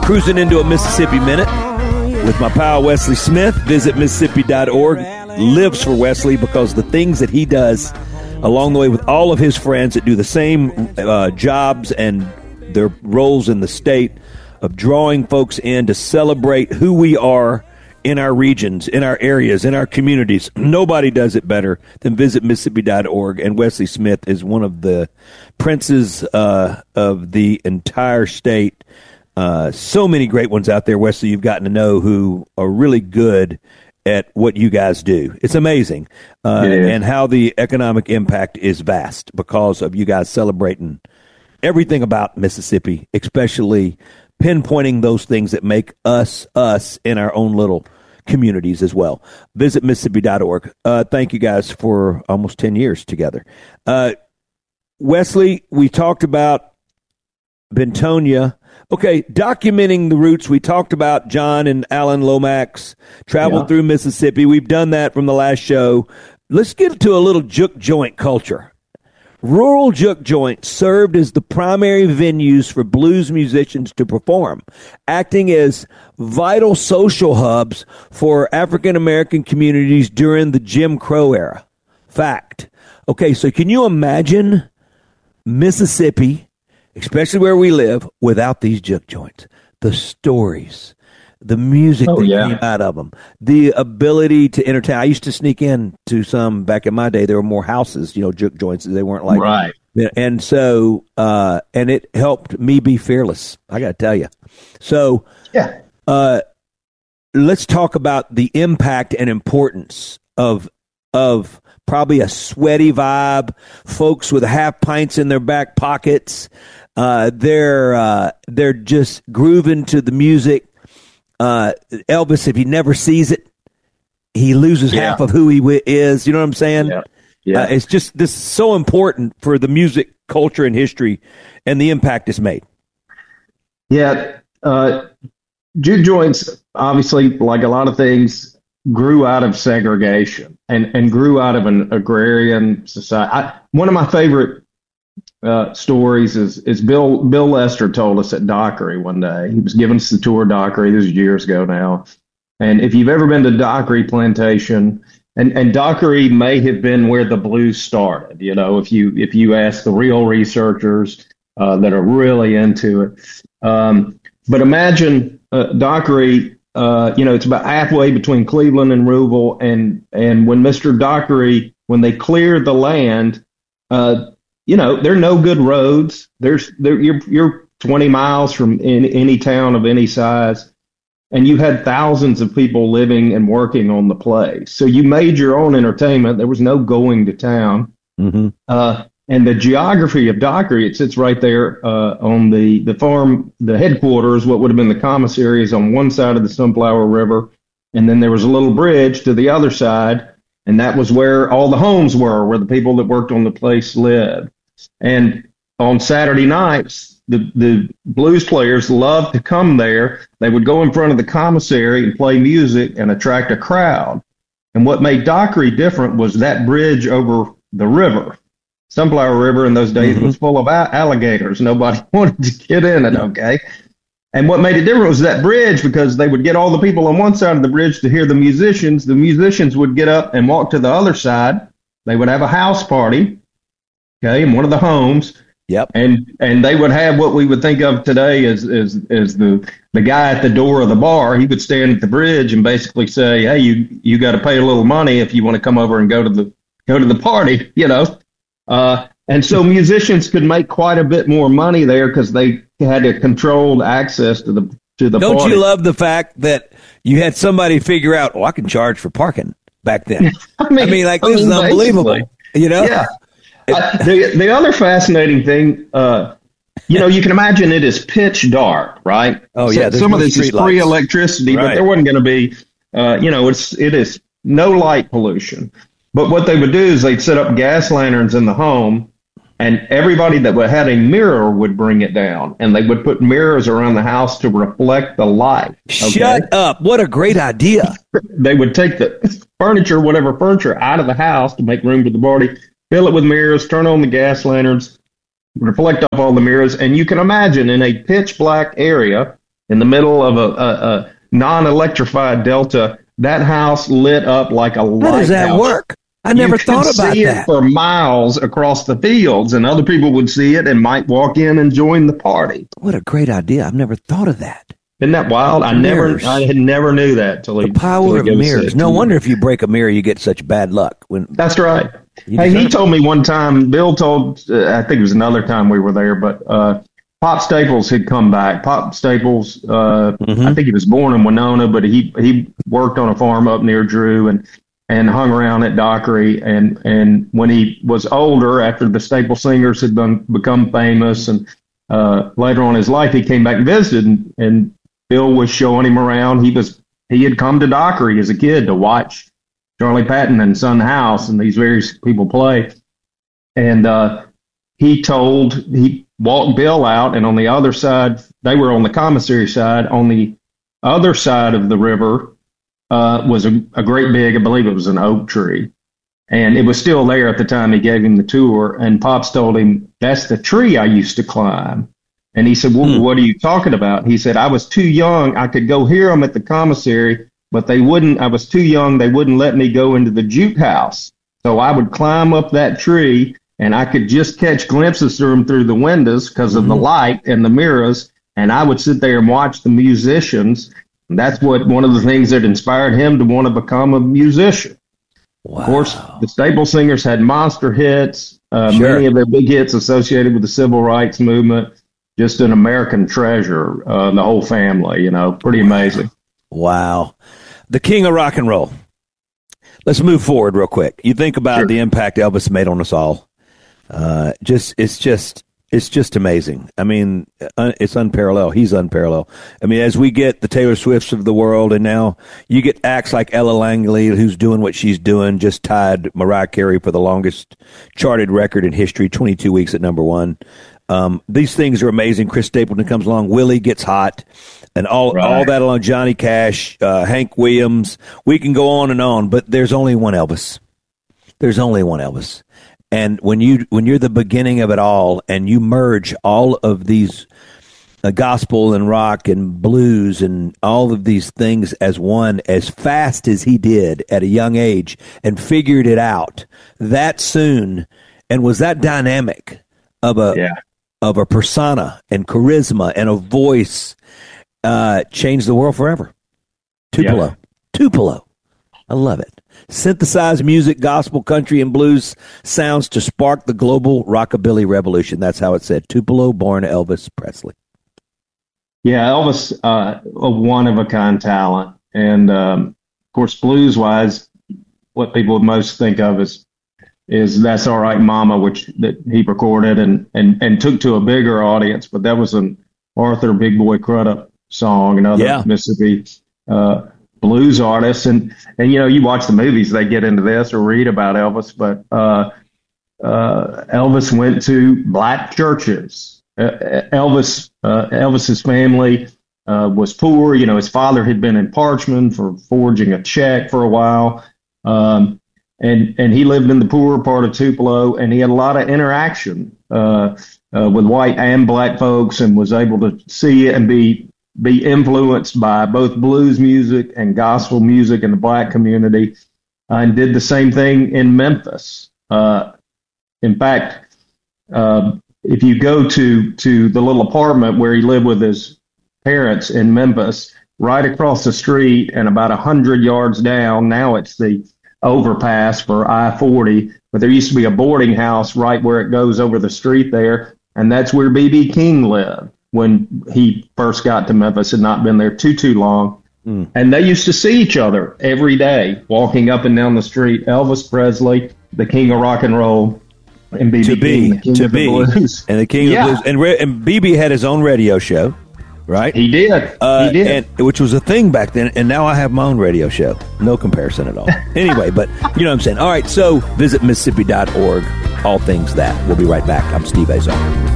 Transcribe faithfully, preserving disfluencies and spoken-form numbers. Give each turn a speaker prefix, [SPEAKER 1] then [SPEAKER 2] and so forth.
[SPEAKER 1] Cruising into a Mississippi Minute with my pal Wesley Smith. Visit Mississippi dot org. Lives for Wesley because the things that he does along the way with all of his friends that do the same uh, jobs and their roles in the state of drawing folks in to celebrate who we are in our regions, in our areas, in our communities. Nobody does it better than visit Mississippi dot org, and Wesley Smith is one of the princes uh, of the entire state. Uh, so many great ones out there, Wesley, you've gotten to know who are really good at what you guys do. It's amazing. Uh,
[SPEAKER 2] yeah.
[SPEAKER 1] And how the economic impact is vast because of you guys celebrating everything about Mississippi, especially pinpointing those things that make us, us in our own little communities as well. Visit Mississippi dot org. Uh, thank you guys for almost ten years together. Uh, Wesley, we talked about Bentonia. Okay, documenting the roots. We talked about John and Alan Lomax traveled
[SPEAKER 2] yeah.
[SPEAKER 1] through Mississippi. We've done that from the last show. Let's get to a little juke joint culture. Rural juke joints served as the primary venues for blues musicians to perform, acting as vital social hubs for African American communities during the Jim Crow era. Fact. Okay, so can you imagine Mississippi, especially where we live, without these juke joints? The stories, the music
[SPEAKER 2] oh,
[SPEAKER 1] that
[SPEAKER 2] yeah.
[SPEAKER 1] came out of them, the ability to entertain. I used to sneak in to some back in my day. There were more houses, you know, juke joints. They weren't like
[SPEAKER 2] right.
[SPEAKER 1] And so, uh, and it helped me be fearless. I got to tell you. So,
[SPEAKER 2] yeah.
[SPEAKER 1] Uh, let's talk about the impact and importance of of. Probably a sweaty vibe, folks with half pints in their back pockets. Uh, they're uh, they're just grooving to the music. Uh, Elvis, if he never sees it, he loses
[SPEAKER 2] yeah.
[SPEAKER 1] half of who he w- is. You know what I'm saying?
[SPEAKER 2] Yeah. Yeah.
[SPEAKER 1] Uh, it's just this is so important for the music culture and history and the impact it's made.
[SPEAKER 2] Yeah. Uh, juke joints, obviously, like a lot of things, grew out of segregation and, and grew out of an agrarian society. I, one of my favorite uh, stories is is Bill Bill Lester told us at Dockery one day. He was giving us the tour of Dockery. This is years ago now. And if you've ever been to Dockery Plantation, and, and Dockery may have been where the blues started. You know, if you if you ask the real researchers uh, that are really into it. Um, but imagine uh, Dockery. Uh, you know, it's about halfway between Cleveland and Rouville, and and when Mister Dockery, when they cleared the land, uh, you know, there are no good roads. There's there you're you're twenty miles from in, any town of any size, and you had thousands of people living and working on the place. So you made your own entertainment. There was no going to town.
[SPEAKER 1] Mm-hmm.
[SPEAKER 2] Uh, And the geography of Dockery, it sits right there uh, on the, the farm, the headquarters, what would have been the commissary is on one side of the Sunflower River. And then there was a little bridge to the other side. And that was where all the homes were, where the people that worked on the place lived. And on Saturday nights, the, the blues players loved to come there. They would go in front of the commissary and play music and attract a crowd. And what made Dockery different was that bridge over the river. Sunflower River in those days mm-hmm. was full of alligators. Nobody wanted to get in it, okay? And what made it different was that bridge, because they would get all the people on one side of the bridge to hear the musicians. The musicians would get up and walk to the other side. They would have a house party, okay, in one of the homes.
[SPEAKER 1] Yep.
[SPEAKER 2] And and they would have what we would think of today as as as the the guy at the door of the bar. He would stand at the bridge and basically say, "Hey, you you got to pay a little money if you want to come over and go to the go to the party," you know. Uh, and so musicians could make quite a bit more money there because they had a controlled access to the to the
[SPEAKER 1] Don't
[SPEAKER 2] party.
[SPEAKER 1] you love the fact that you had somebody figure out, oh, I can charge for parking back then?
[SPEAKER 2] I, mean,
[SPEAKER 1] I mean, like,
[SPEAKER 2] I
[SPEAKER 1] this
[SPEAKER 2] mean,
[SPEAKER 1] is unbelievable. You know?
[SPEAKER 2] Yeah. uh, the, the other fascinating thing, uh, you know, you can imagine it is pitch dark, right?
[SPEAKER 1] Oh, yeah.
[SPEAKER 2] So, some
[SPEAKER 1] no
[SPEAKER 2] of this is
[SPEAKER 1] street
[SPEAKER 2] free
[SPEAKER 1] lights.
[SPEAKER 2] electricity,
[SPEAKER 1] Right.
[SPEAKER 2] but there wasn't going to be, uh, you know, it's it is no light pollution. But what they would do is they'd set up gas lanterns in the home, and everybody that had a mirror would bring it down, and they would put mirrors around the house to reflect the light. Okay?
[SPEAKER 1] Shut up. What a great idea.
[SPEAKER 2] They would take the furniture, whatever furniture, out of the house to make room for the party, fill it with mirrors, turn on the gas lanterns, reflect off all the mirrors, and you can imagine in a pitch black area, in the middle of a, a, a non-electrified delta. That house lit up like a lighthouse.
[SPEAKER 1] How does that work? I never thought about
[SPEAKER 2] see
[SPEAKER 1] that.
[SPEAKER 2] It for miles across the fields, and other people would see it and might walk in and join the party.
[SPEAKER 1] What a great idea! I've never thought of that.
[SPEAKER 2] Isn't that wild? I
[SPEAKER 1] Mirrors.
[SPEAKER 2] never, I had never knew that till he.
[SPEAKER 1] The power of
[SPEAKER 2] till he
[SPEAKER 1] mirrors. No wonder if you break a mirror, you get such bad luck. When
[SPEAKER 2] that's right. Hey, he told me one time. Bill told. Uh, I think it was another time we were there, but uh, Pop Staples had come back. Pop Staples. Uh,
[SPEAKER 1] mm-hmm.
[SPEAKER 2] I think he was born in Winona, but he he worked on a farm up near Drew and. and hung around at Dockery. And, and when he was older, after the Staple Singers had been, become famous, and uh, later on in his life, he came back and visited, and, and Bill was showing him around. He was he had come to Dockery as a kid to watch Charlie Patton and Son House and these various people play. And uh, he told, he walked Bill out, and on the other side, they were on the commissary side, on the other side of the river, Uh, was a, a great big, I believe it was an oak tree. And it was still there at the time he gave him the tour. And Pops told him, that's the tree I used to climb. And he said, well, hmm. what are you talking about? He said, I was too young. I could go hear them at the commissary, but they wouldn't. I was too young. They wouldn't let me go into the juke house. So I would climb up that tree, and I could just catch glimpses of them through the windows because of mm-hmm. the light and the mirrors. And I would sit there and watch the musicians. And that's what one of the things that inspired him to want to become a musician. Wow. Of course, the Staple Singers had monster hits, uh, sure. many of their big hits associated with the civil rights movement. Just an American treasure, uh, the whole family, you know, pretty amazing.
[SPEAKER 1] Wow. The king of rock and roll. Let's move forward real quick. You think about sure. the impact Elvis made on us all. Uh, just, it's just... It's just amazing. I mean, it's unparalleled. He's unparalleled. I mean, as we get the Taylor Swifts of the world, and now you get acts like Ella Langley, who's doing what she's doing, just tied Mariah Carey for the longest charted record in history, twenty-two weeks at number one. Um, these things are amazing. Chris Stapleton comes along. Willie gets hot. And all right. all that along, Johnny Cash, uh, Hank Williams. We can go on and on, but there's only one Elvis. There's only one Elvis. And when you when you're the beginning of it all, and you merge all of these uh, gospel and rock and blues and all of these things as one, as fast as he did at a young age, and figured it out that soon, and was that dynamic of a yeah. of a persona and charisma and a voice, uh, changed the world forever. Tupelo, yeah. Tupelo, I love it. Synthesized music, gospel, country, and blues sounds to spark the global rockabilly revolution. That's how it said. Tupelo, born Elvis Presley.
[SPEAKER 2] Yeah, Elvis, uh, a one-of-a-kind talent. And, um, of course, blues-wise, what people would most think of is is That's All Right Mama, which that he recorded and, and, and took to a bigger audience. But that was an Arthur Big Boy Crudup song, another yeah. Mississippi uh blues artists, and and you know, you watch the movies, they get into this or read about Elvis, but uh, uh, Elvis went to black churches. Uh, Elvis, uh, Elvis's family uh, was poor. You know, his father had been in Parchman for forging a check for a while, um, and and he lived in the poorer part of Tupelo, and he had a lot of interaction uh, uh, with white and black folks, and was able to see and be. be influenced by both blues music and gospel music in the black community, uh, and did the same thing in Memphis. Uh, in fact, uh, if you go to, to the little apartment where he lived with his parents in Memphis, right across the street and about one hundred yards down, now it's the overpass for I forty, but there used to be a boarding house right where it goes over the street there, and that's where B B King lived when he first got to Memphis, had not been there too, too long. Mm. And they used to see each other every day, walking up and down the street. Elvis Presley, the king of rock and roll, and B B King, the king
[SPEAKER 1] to
[SPEAKER 2] of
[SPEAKER 1] be,
[SPEAKER 2] the blues.
[SPEAKER 1] And the king
[SPEAKER 2] yeah.
[SPEAKER 1] of blues. And, Re- and B B had his own radio show, right?
[SPEAKER 2] He did.
[SPEAKER 1] Uh,
[SPEAKER 2] he did.
[SPEAKER 1] And, which was a thing back then, and now I have my own radio show. No comparison at all. Anyway, but you know what I'm saying. All right, so visit Mississippi dot org, all things that. We'll be right back. I'm Steve Azar.